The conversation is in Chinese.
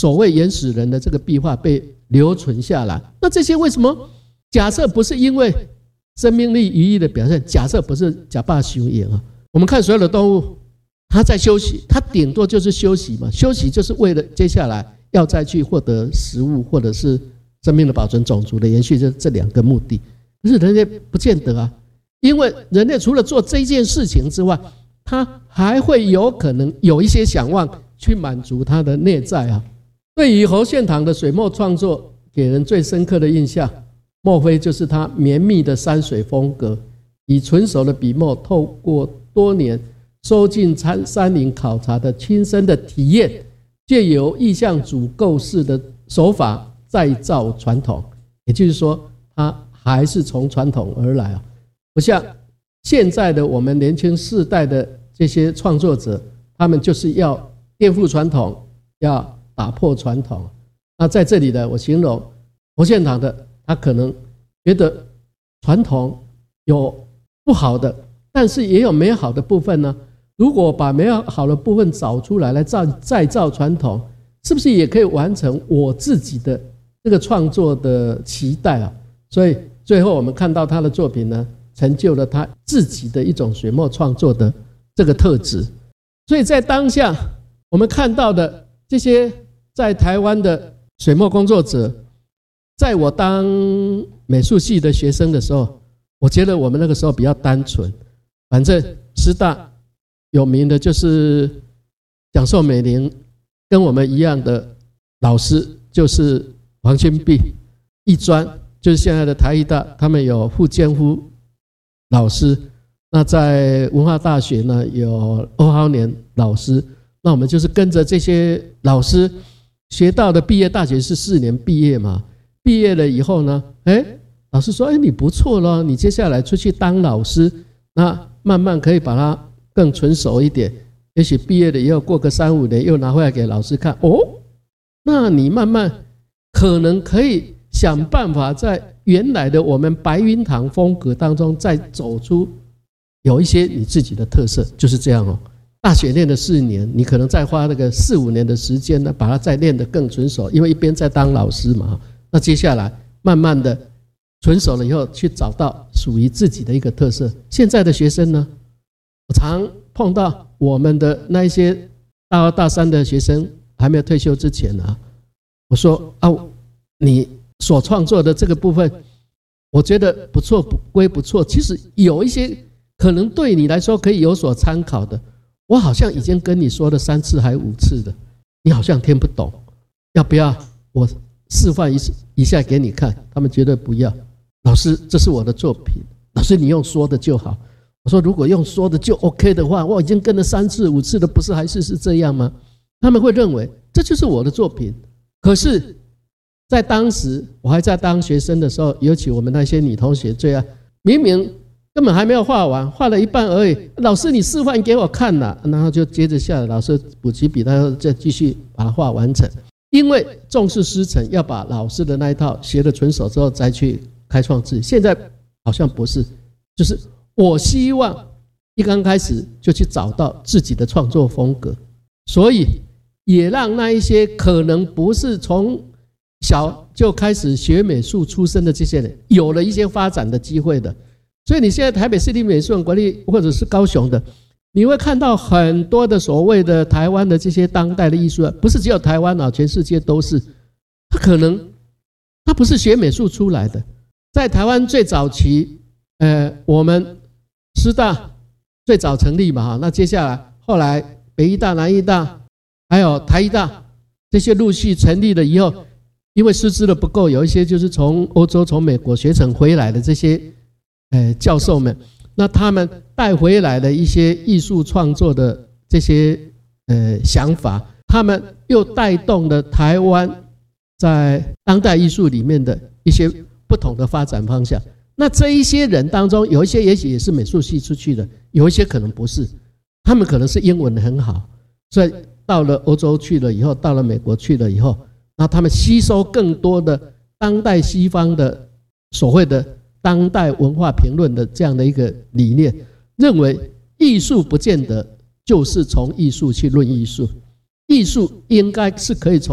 所谓原始人的这个壁画被留存下来。那这些为什么假设不是因为生命力余意的表现？假设不是假扮修养啊？我们看所有的动物，它在休息，它顶多就是休息嘛，休息就是为了接下来要再去获得食物，或者是生命的保存、种族的延续，就这两个目的。可是人类不见得啊，因为人类除了做这件事情之外，他还会有可能有一些想望去满足他的内在啊。对于侯献堂的水墨创作，给人最深刻的印象，莫非就是他绵密的山水风格，以纯熟的笔墨，透过多年收进山林考察的亲身的体验，借由意象组构式的手法再造传统。也就是说，他还是从传统而来啊，不像现在的我们年轻世代的这些创作者，他们就是要颠覆传统，要打破传统。那在这里呢，我形容侯献堂的，他可能觉得传统有不好的，但是也有美好的部分呢。如果把美好的部分找出来，来再造传统，是不是也可以完成我自己的这个创作的期待啊？所以最后我们看到他的作品呢，成就了他自己的一种水墨创作的这个特质。所以在当下我们看到的这些在台湾的水墨工作者，在我当美术系的学生的时候，我觉得我们那个时候比较单纯，反正师大有名的就是蒋寿美龄，跟我们一样的老师就是黄君璧，艺专就是现在的台艺大，他们有傅建夫老师。那在文化大学呢，有欧浩年老师。那我们就是跟着这些老师学到的，毕业大学是4年毕业嘛。毕业了以后呢，老师说，你不错咯，你接下来出去当老师，那慢慢可以把它更纯熟一点。也许毕业了以后，过个3、5年又拿回来给老师看，那你慢慢可能可以想办法在原来的我们白云堂风格当中再走出有一些你自己的特色，就是这样哦。大学练了4年，你可能再花那个4、5年的时间呢，把它再练得更纯熟，因为一边在当老师嘛。那接下来慢慢的纯熟了以后，去找到属于自己的一个特色。现在的学生呢，我常碰到我们的那一些大2、大3的学生还没有退休之前啊，我说你所创作的这个部分，我觉得不错归不错，其实有一些可能对你来说可以有所参考的，我好像已经跟你说了3次还5次的，你好像听不懂，要不要我示范一下给你看？他们绝对不要。老师，这是我的作品，老师你用说的就好。我说如果用说的就 OK 的话，我已经跟了3次5次了，不是还是这样吗？他们会认为这就是我的作品。可是在当时我还在当学生的时候，尤其我们那些女同学最爱，明明根本还没有画完，画了一半而已，老师你示范给我看啦，然后就接着下来，老师补起笔，他再继续把它画完成。因为重视师承，要把老师的那一套学得纯熟之后再去开创自己。现在好像不是，就是我希望一刚开始就去找到自己的创作风格，所以也让那一些可能不是从小就开始学美术出身的这些人，有了一些发展的机会的。所以你现在台北市立美术馆管理，或者是高雄的，你会看到很多的所谓的台湾的这些当代的艺术，不是只有台湾啊，全世界都是。他可能他不是学美术出来的，在台湾最早期，我们师大最早成立嘛，那接下来后来北艺大、南艺大，还有台艺大这些陆续成立了以后，因为师资的不够，有一些就是从欧洲、从美国学成回来的这些教授们，那他们带回来的一些艺术创作的这些想法，他们又带动了台湾在当代艺术里面的一些不同的发展方向。那这一些人当中，有一些也许也是美术系出去的，有一些可能不是，他们可能是英文很好，所以到了欧洲去了以后，到了美国去了以后，那他们吸收更多的当代西方的所谓的当代文化评论的这样的一个理念，认为艺术不见得就是从艺术去论艺术，艺术应该是可以从